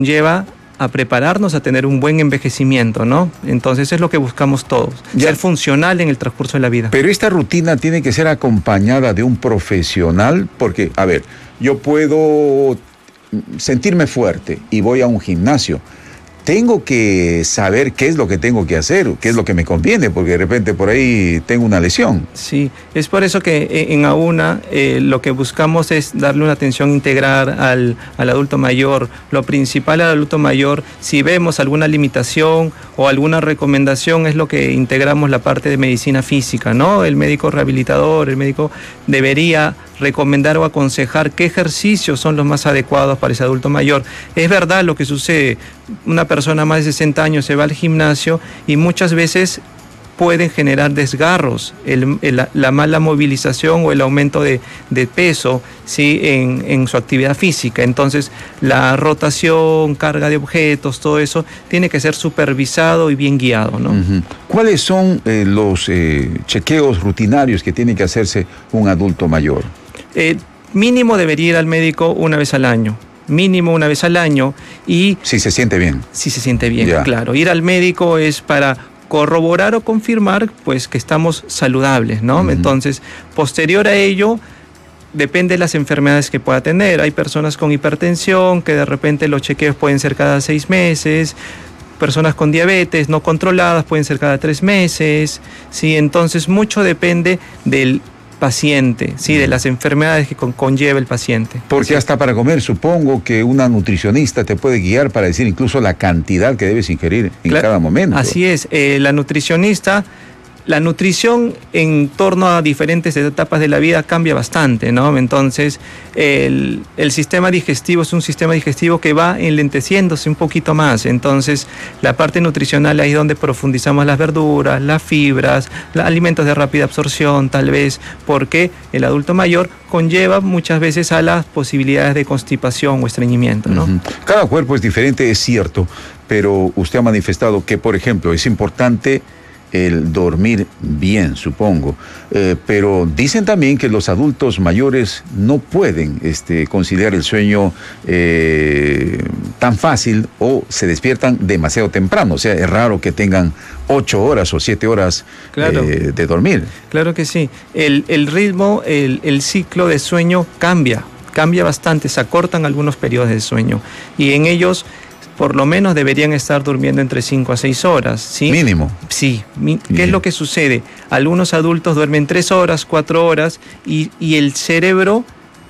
lleva a prepararnos a tener un buen envejecimiento, ¿no? Entonces es lo que buscamos todos, ser funcional en el transcurso de la vida. Pero esta rutina tiene que ser acompañada de un profesional, porque, a ver, yo puedo sentirme fuerte y voy a un gimnasio. Tengo que saber qué es lo que tengo que hacer, qué es lo que me conviene, porque de repente por ahí tengo una lesión. Sí, es por eso que en AUNA lo que buscamos es darle una atención integral al adulto mayor. Lo principal al adulto mayor, si vemos alguna limitación o alguna recomendación, es lo que integramos la parte de medicina física, ¿no? El médico rehabilitador, el médico debería recomendar o aconsejar qué ejercicios son los más adecuados para ese adulto mayor. Es verdad lo que sucede, una persona más de 60 años se va al gimnasio y muchas veces pueden generar desgarros, la mala movilización o el aumento de peso, ¿sí? en su actividad física. Entonces, la rotación, carga de objetos, todo eso tiene que ser supervisado y bien guiado, ¿no? ¿Cuáles son los chequeos rutinarios que tiene que hacerse un adulto mayor? Mínimo debería ir al médico una vez al año. Mínimo una vez al año. Y si se siente bien. Si se siente bien, claro. Ir al médico es para corroborar o confirmar pues que estamos saludables, ¿no? Entonces, posterior a ello, depende de las enfermedades que pueda tener. Hay personas con hipertensión que de repente los chequeos pueden ser cada 6 meses. Personas con diabetes no controladas pueden ser cada 3 meses. ¿Sí? Entonces, mucho depende del paciente, ¿sí? De las enfermedades que conlleva el paciente. Porque hasta para comer, supongo que una nutricionista te puede guiar para decir incluso la cantidad que debes ingerir en cada momento. Así es, la nutricionista, la nutrición en torno a diferentes etapas de la vida cambia bastante, ¿no? Entonces, el sistema digestivo es un sistema digestivo que va enlenteciéndose un poquito más. Entonces, la parte nutricional ahí es donde profundizamos las verduras, las fibras, los alimentos de rápida absorción, tal vez, porque el adulto mayor conlleva muchas veces a las posibilidades de constipación o estreñimiento, ¿no? Cada cuerpo es diferente, es cierto, pero usted ha manifestado que, por ejemplo, es importante el dormir bien, supongo, pero dicen también que los adultos mayores no pueden conciliar el sueño tan fácil o se despiertan demasiado temprano, o sea, es raro que tengan 8 horas o 7 horas de dormir. Claro que sí, el ritmo, el ciclo de sueño cambia bastante, se acortan algunos periodos de sueño y en ellos por lo menos deberían estar durmiendo entre 5 a 6 horas, ¿sí? Mínimo. Sí. ¿Qué es lo que sucede? Algunos adultos duermen 3 horas, 4 horas y el cerebro,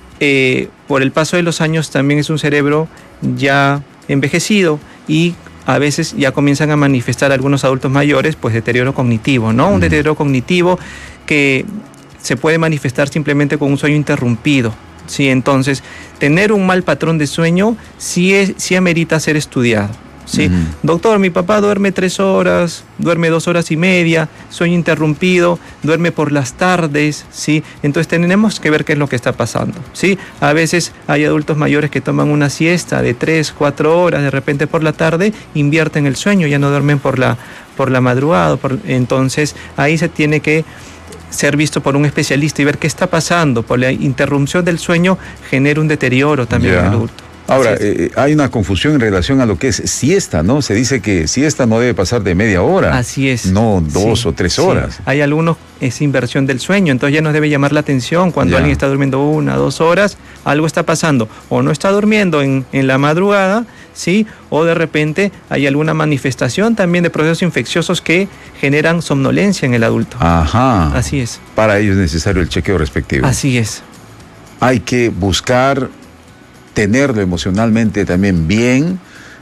por el paso de los años, también es un cerebro ya envejecido y a veces ya comienzan a manifestar algunos adultos mayores, pues deterioro cognitivo, ¿no? Un deterioro cognitivo que se puede manifestar simplemente con un sueño interrumpido. Sí, entonces, tener un mal patrón de sueño sí amerita ser estudiado. ¿Sí? Doctor, mi papá duerme 3 horas, duerme 2 horas y media, sueño interrumpido, duerme por las tardes, ¿sí? Entonces tenemos que ver qué es lo que está pasando, ¿sí? A veces hay adultos mayores que toman una siesta de 3, 4 horas, de repente por la tarde invierten el sueño, ya no duermen por la madrugada, entonces ahí se tiene que ser visto por un especialista y ver qué está pasando. Por la interrupción del sueño genera un deterioro también en el adulto. Ahora, hay una confusión en relación a lo que es siesta, ¿no? Se dice que siesta no debe pasar de media hora. Así es. No 2 o 3 horas. Hay algunos, es inversión del sueño, entonces ya nos debe llamar la atención cuando alguien está durmiendo 1 o 2 horas, algo está pasando. O no está durmiendo en la madrugada, ¿sí? O de repente hay alguna manifestación también de procesos infecciosos que generan somnolencia en el adulto. Ajá. Así es. Para ello es necesario el chequeo respectivo. Así es. Hay que buscar tenerlo emocionalmente también bien,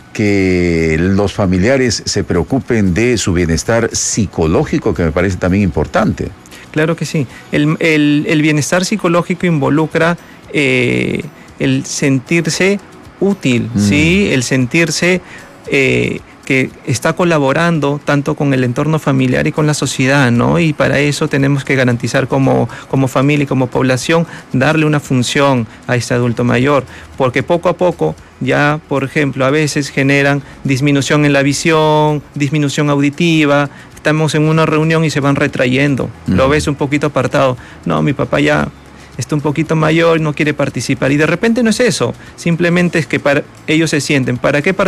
que los familiares se preocupen de su bienestar psicológico, que me parece también importante. Claro que sí. El bienestar psicológico involucra el sentirse útil, ¿sí? El sentirse que está colaborando tanto con el entorno familiar y con la sociedad, ¿no? Y para eso tenemos que garantizar como familia y como población darle una función a este adulto mayor, porque poco a poco ya, por ejemplo, a veces generan disminución en la visión, disminución auditiva, estamos en una reunión y se van retrayendo, lo ves un poquito apartado, no, mi papá ya está un poquito mayor, no quiere participar, y de repente no es eso, simplemente es que ellos se sienten, ¿para qué participar?